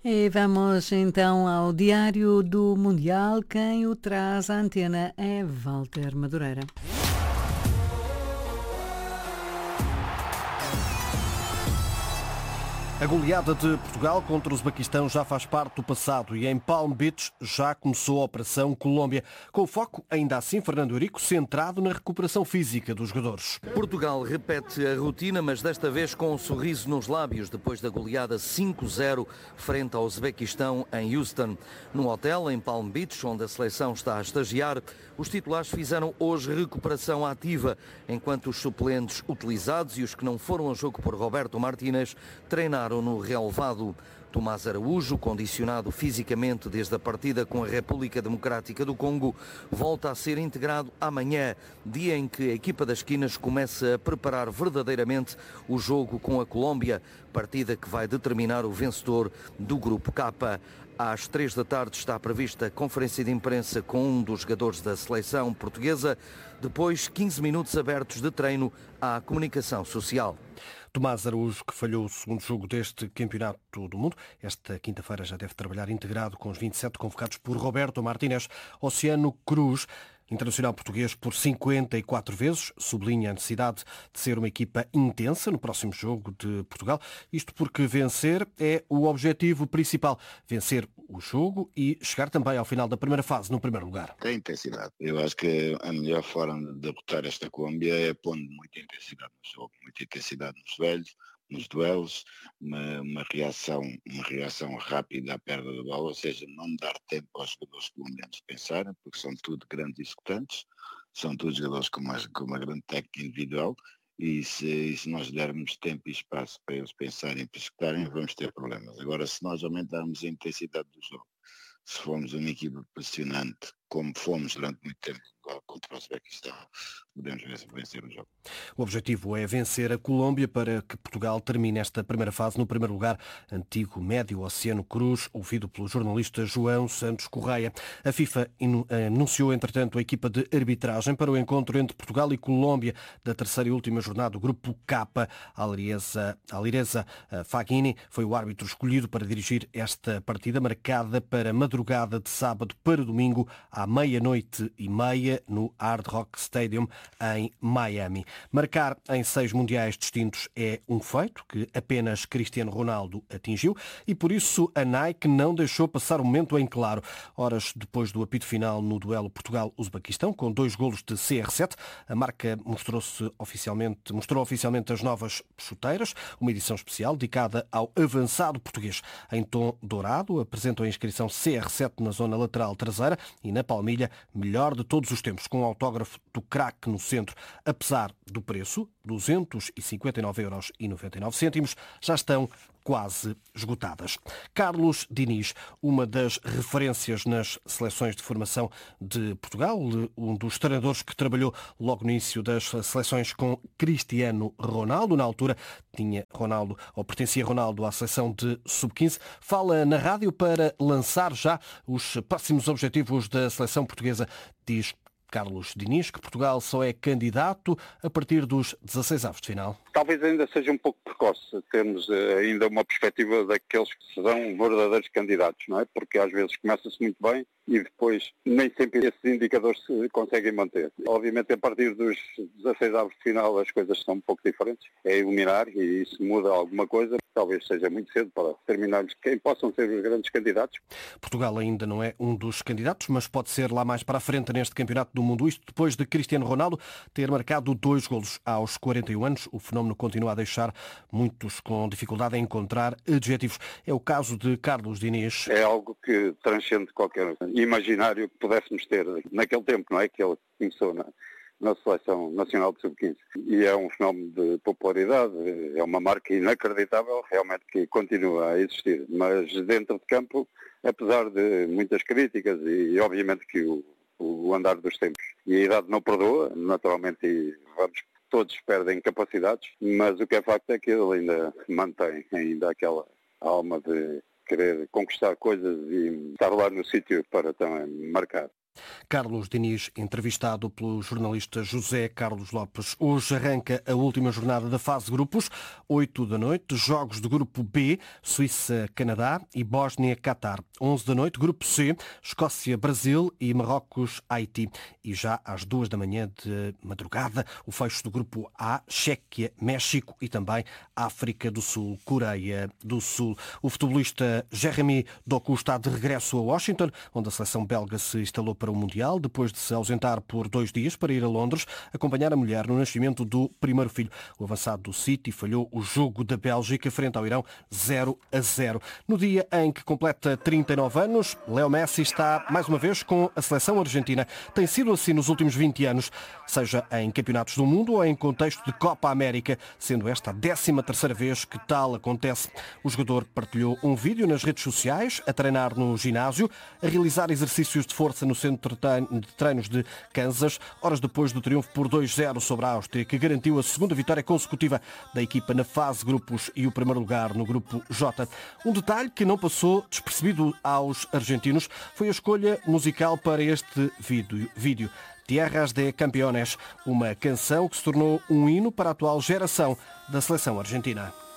E vamos então ao Diário do Mundial. Quem o traz à antena é Walter Madureira. A goleada de Portugal contra o Uzbequistão já faz parte do passado e em Palm Beach já começou a Operação Colômbia, com o foco, ainda assim, Fernando Eurico, centrado na recuperação física dos jogadores. Portugal repete a rotina, mas desta vez com um sorriso nos lábios, depois da goleada 5-0 frente ao Uzbequistão em Houston. Num hotel em Palm Beach, onde a seleção está a estagiar, os titulares fizeram hoje recuperação ativa, enquanto os suplentes utilizados e os que não foram ao jogo por Roberto Martínez treinaram no relevado. Tomás Araújo, condicionado fisicamente desde a partida com a República Democrática do Congo, volta a ser integrado amanhã, dia em que a equipa das Quinas começa a preparar verdadeiramente o jogo com a Colômbia, partida que vai determinar o vencedor do Grupo K. Às 3 da tarde está prevista a conferência de imprensa com um dos jogadores da seleção portuguesa, depois 15 minutos abertos de treino à comunicação social. Tomás Araújo, que falhou o segundo jogo deste Campeonato do Mundo, esta quinta-feira já deve trabalhar integrado com os 27 convocados por Roberto Martínez. Oceano Cruz, internacional português por 54 vezes, sublinha a necessidade de ser uma equipa intensa no próximo jogo de Portugal. Isto porque vencer é o objetivo principal. Vencer o jogo e chegar também ao final da primeira fase, no primeiro lugar. Tem intensidade. Eu acho que a melhor forma de derrotar esta Colômbia é pondo muita intensidade no jogo, muita intensidade nos velhos, nos duelos, uma reação rápida à perda da bola, ou seja, não dar tempo aos jogadores colombianos pensarem, porque são tudo grandes executantes, são todos jogadores com uma grande técnica individual, e se nós dermos tempo e espaço para eles pensarem e para executarem, vamos ter problemas. Agora, se nós aumentarmos a intensidade do jogo, se formos uma equipa pressionante, como fomos durante muito tempo contra o Uzbequistão, podemos vencer o jogo. O objetivo é vencer a Colômbia para que Portugal termine esta primeira fase no primeiro lugar. Antigo médio Oceano Cruz, ouvido pelo jornalista João Santos Correia. A FIFA anunciou, entretanto, a equipa de arbitragem para o encontro entre Portugal e Colômbia da terceira e última jornada do Grupo K. Alireza Faghini foi o árbitro escolhido para dirigir esta partida, marcada para madrugada de sábado para domingo, à 00:30 no Hard Rock Stadium em Miami. Marcar em 6 mundiais distintos é um feito que apenas Cristiano Ronaldo atingiu e por isso a Nike não deixou passar o momento em claro. Horas depois do apito final no duelo Portugal-Uzbequistão, com 2 golos de CR7, a marca mostrou oficialmente as novas chuteiras, uma edição especial dedicada ao avançado português. Em tom dourado, apresentam a inscrição CR7 na zona lateral traseira e na palmilha, melhor de todos os tempos, com o autógrafo do craque no centro. Apesar do preço, 259,99€, já estão quase esgotadas. Carlos Diniz, uma das referências nas seleções de formação de Portugal, um dos treinadores que trabalhou logo no início das seleções com Cristiano Ronaldo. Na altura pertencia Ronaldo à seleção de sub-15. Fala na rádio para lançar já os próximos objetivos da seleção portuguesa. Diz Carlos Diniz que Portugal só é candidato a partir dos 16avos de final. Talvez ainda seja um pouco precoce termos ainda uma perspectiva daqueles que serão verdadeiros candidatos, não é? Porque às vezes começa-se muito bem e depois nem sempre esses indicadores se conseguem manter. Obviamente a partir dos 16avos de final as coisas são um pouco diferentes, é eliminar e isso muda alguma coisa. Talvez seja muito cedo para determinarmos quem possam ser os grandes candidatos. Portugal ainda não é um dos candidatos, mas pode ser lá mais para a frente neste Campeonato do Mundo. Isto depois de Cristiano Ronaldo ter marcado 2 golos aos 41 anos. O fenómeno continua a deixar muitos com dificuldade em encontrar adjetivos. É o caso de Carlos Diniz. É algo que transcende qualquer imaginário que pudéssemos ter naquele tempo, não é? Que ele começou na Seleção Nacional de Sub-15. E é um fenómeno de popularidade, é uma marca inacreditável, realmente, que continua a existir. Mas dentro de campo, apesar de muitas críticas e obviamente que o andar dos tempos e a idade não perdoa, naturalmente, e todos perdem capacidades, mas o que é facto é que ele ainda mantém aquela alma de querer conquistar coisas e estar lá no sítio para também marcar. Carlos Diniz, entrevistado pelo jornalista José Carlos Lopes. Hoje arranca a última jornada da fase de grupos, 8 da noite, jogos do grupo B, Suíça-Canadá e Bósnia-Catar. 11 da noite, grupo C, Escócia-Brasil e Marrocos-Haiti. E já às 2 da manhã de madrugada, o fecho do grupo A, Chequia-México e também África do Sul, Coreia do Sul. O futebolista Jérémy Doku está de regresso a Washington, onde a seleção belga se instalou para o Mundial, depois de se ausentar por 2 dias para ir a Londres acompanhar a mulher no nascimento do primeiro filho. O avançado do City falhou o jogo da Bélgica frente ao Irão 0-0. No dia em que completa 39 anos, Leo Messi está mais uma vez com a seleção argentina. Tem sido assim nos últimos 20 anos, seja em campeonatos do mundo ou em contexto de Copa América, sendo esta a 13ª vez que tal acontece. O jogador partilhou um vídeo nas redes sociais, a treinar no ginásio, a realizar exercícios de força no centro de treinos de Kansas, horas depois do triunfo por 2-0 sobre a Áustria, que garantiu a segunda vitória consecutiva da equipa na fase de grupos e o primeiro lugar no grupo J. Um detalhe que não passou despercebido aos argentinos foi a escolha musical para este vídeo. Tierras de Campeones, uma canção que se tornou um hino para a atual geração da seleção argentina.